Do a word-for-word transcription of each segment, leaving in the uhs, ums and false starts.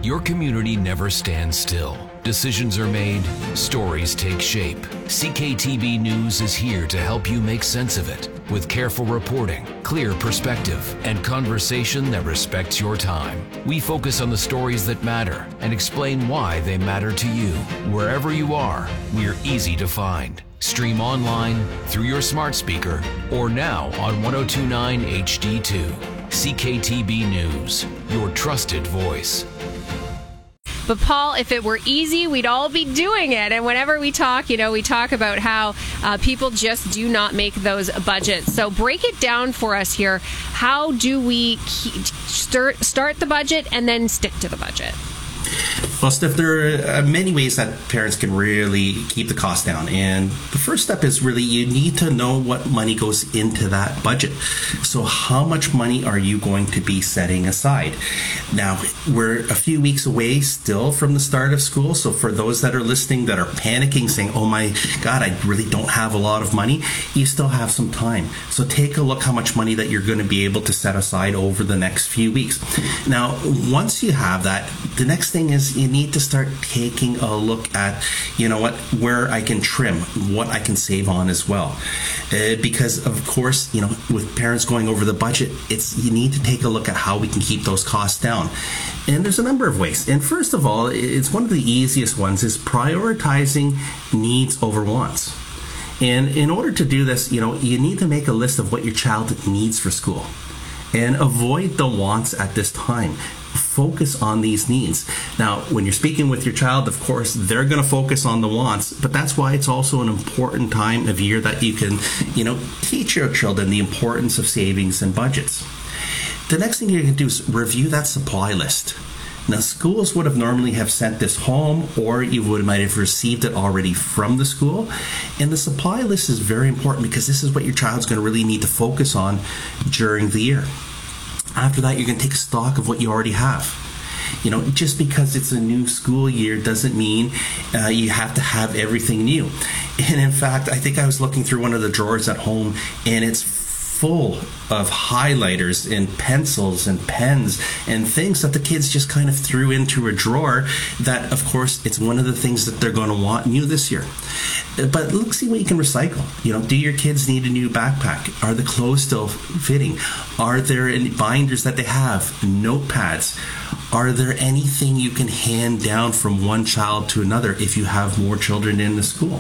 Your community never stands still. Decisions are made, stories take shape. C K T B News is here to help you make sense of it with careful reporting, clear perspective, and conversation that respects your time. We focus on the stories that matter and explain why they matter to you. Wherever you are, we're easy to find. Stream online, through your smart speaker, or now on one oh two point nine H D two. C K T B News, your trusted voice. But Paul, if it were easy, we'd all be doing it. And whenever we talk, you know, we talk about how uh, people just do not make those budgets. So break it down for us here. How do we keep, start, start the budget and then stick to the budget? Well, Steph, there are many ways that parents can really keep the cost down. And the first step is really you need to know what money goes into that budget. So how much money are you going to be setting aside? Now, we're a few weeks away still from the start of school. So for those that are listening that are panicking, saying, oh my God, I really don't have a lot of money, you still have some time. So take a look how much money that you're going to be able to set aside over the next few weeks. Now, once you have that, the next thing is you need to start taking a look at, you know what, where I can trim, what I can save on as well. Uh, because of course, you know, with parents going over the budget, it's you need to take a look at how we can keep those costs down. And there's a number of ways. And first of all, it's one of the easiest ones is prioritizing needs over wants. And in order to do this, you know, you need to make a list of what your child needs for school and avoid the wants at this time. Focus on these needs. Now, when you're speaking with your child, of course, they're going to focus on the wants, but that's why it's also an important time of year that you can, you know, teach your children the importance of savings and budgets. The next thing you can do is review that supply list. Now, schools would have normally have sent this home, or you would might have received it already from the school. And the supply list is very important because this is what your child's going to really need to focus on during the year. After that, you're going to take stock of what you already have. You know, just because it's a new school year doesn't mean uh, you have to have everything new. And in fact, I think I was looking through one of the drawers at home, and it's full of highlighters and pencils and pens and things that the kids just kind of threw into a drawer that, of course, it's one of the things that they're going to want new this year. But look, see what you can recycle. You know, do your kids need a new backpack? Are the clothes still fitting? Are there any binders that they have? Notepads? Are there anything you can hand down from one child to another if you have more children in the school?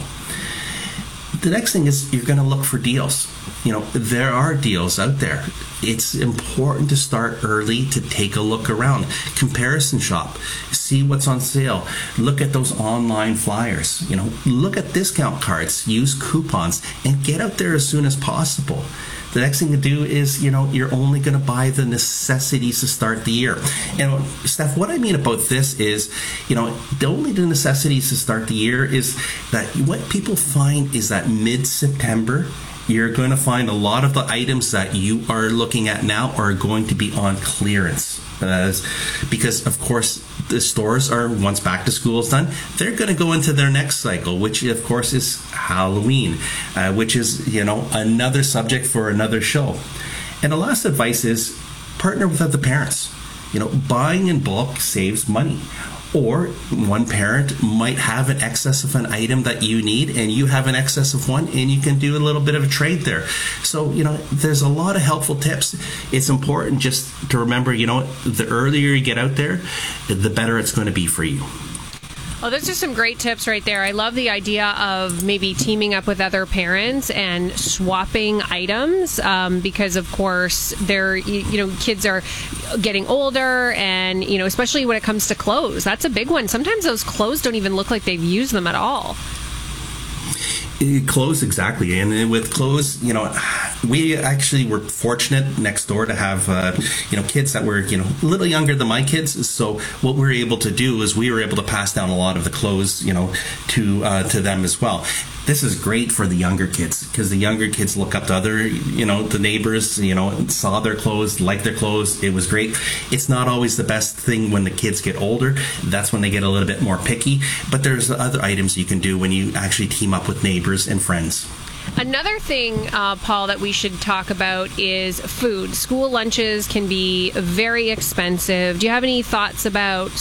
The next thing is you're going to look for deals. You know, there are deals out there. It's important to start early to take a look around. Comparison shop. See what's on sale. Look at those online flyers. You know, look at discount cards. Use coupons and get out there as soon as possible. The next thing to do is, you know, you're only going to buy the necessities to start the year. And Steph, what I mean about this is, you know, the only the necessities to start the year is that what people find is that mid-September, you're going to find a lot of the items that you are looking at now are going to be on clearance. Uh, because, of course, the stores are, once back to school is done, they're going to go into their next cycle, which, of course, is Halloween, uh, which is, you know, another subject for another show. And the last advice is partner with other parents. You know, buying in bulk saves money. Or one parent might have an excess of an item that you need and you have an excess of one, and you can do a little bit of a trade there. So, you know, there's a lot of helpful tips. It's important just to remember, you know, the earlier you get out there, the better it's going to be for you. Well, those are some great tips right there. I love the idea of maybe teaming up with other parents and swapping items um, because, of course, they're, you know, kids are getting older and, you know, especially when it comes to clothes. That's a big one. Sometimes those clothes don't even look like they've used them at all. Clothes, exactly. And with clothes, you know, we actually were fortunate next door to have, uh, you know, kids that were, you know, a little younger than my kids. So what we were able to do is we were able to pass down a lot of the clothes, you know, to uh, to them as well. This is great for the younger kids because the younger kids look up to other, you know, the neighbors, you know, saw their clothes, liked their clothes. It was great. It's not always the best thing when the kids get older. That's when they get a little bit more picky. But there's other items you can do when you actually team up with neighbors and friends. Another thing, uh, Paul, that we should talk about is food. School lunches can be very expensive. Do you have any thoughts about